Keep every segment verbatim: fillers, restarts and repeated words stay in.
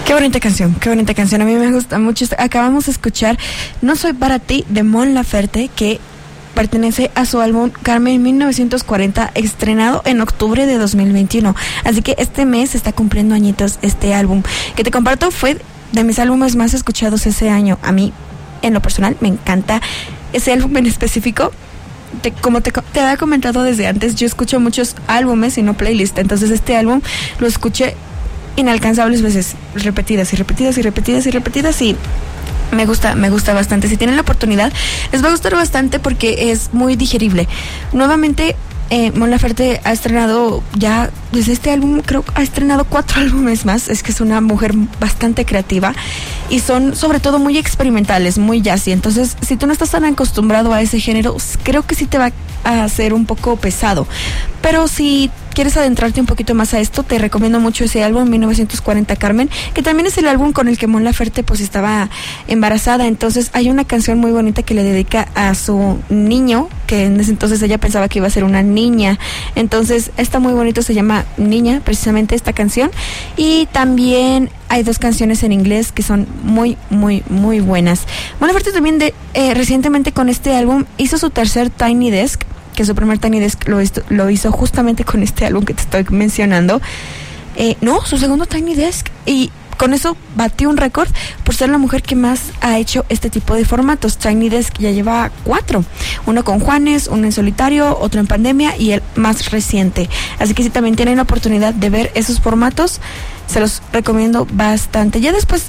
Qué bonita canción, qué bonita canción. A mí me gusta mucho. Acabamos de escuchar No Soy Para Ti de Mon Laferte, que pertenece a su álbum Carmen mil novecientos cuarenta, estrenado en octubre de dos mil veintiuno. Así que este mes está cumpliendo añitos este álbum. Que te comparto, fue de mis álbumes más escuchados ese año. A mí, en lo personal, me encanta ese álbum en específico. Te, como te, te había comentado desde antes, yo escucho muchos álbumes y no playlist. Entonces este álbum lo escuché inalcanzables veces, repetidas y repetidas y repetidas y repetidas y me gusta, me gusta bastante. Si tienen la oportunidad, les va a gustar bastante porque es muy digerible. Nuevamente, eh, Mon Laferte ha estrenado ya, desde este álbum, creo que ha estrenado cuatro álbumes más. Es que es una mujer bastante creativa y son sobre todo muy experimentales, muy jazzy. Entonces, si tú no estás tan acostumbrado a ese género, creo que sí te va a hacer un poco pesado. Pero si quieres adentrarte un poquito más a esto, te recomiendo mucho ese álbum mil novecientos cuarenta Carmen, que también es el álbum con el que Mon Laferte pues estaba embarazada. Entonces hay una canción muy bonita que le dedica a su niño, que en ese entonces ella pensaba que iba a ser una niña. Entonces está muy bonito, se llama Niña, precisamente esta canción. Y también hay dos canciones en inglés que son muy, muy, muy buenas. Mon Laferte también de, eh, recientemente con este álbum hizo su tercer Tiny Desk, que su primer Tiny Desk lo hizo, lo hizo justamente con este álbum que te estoy mencionando. Eh, no, su segundo Tiny Desk, y con eso batió un récord por ser la mujer que más ha hecho este tipo de formatos. Tiny Desk ya lleva cuatro, uno con Juanes, uno en solitario, otro en pandemia y el más reciente. Así que si también tienen la oportunidad de ver esos formatos, se los recomiendo bastante. Ya después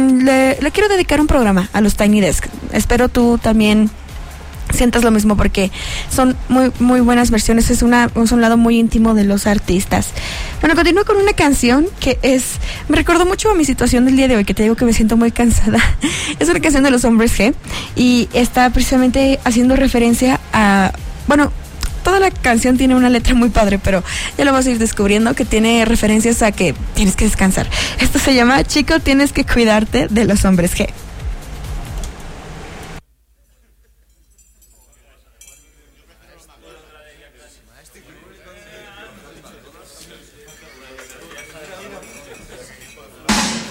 le, le quiero dedicar un programa a los Tiny Desk. Espero tú también sientas lo mismo porque son muy muy buenas versiones. Es una es un lado muy íntimo de los artistas. Bueno, continúo con una canción que es, me recordó mucho a mi situación del día de hoy, que te digo que me siento muy cansada. Es una canción de Los Hombres G y está precisamente haciendo referencia a, bueno, toda la canción tiene una letra muy padre, pero ya lo vas a ir descubriendo, que tiene referencias a que tienes que descansar. Esto se llama Chico, tienes que cuidarte, de Los Hombres G.